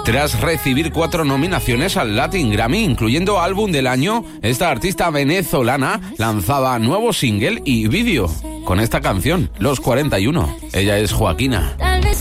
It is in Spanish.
Tras recibir 4 nominaciones al Latin Grammy, incluyendo Álbum del Año, esta artista venezolana lanzaba nuevo single y vídeo con esta canción, Los 41. Ella es Joaquina.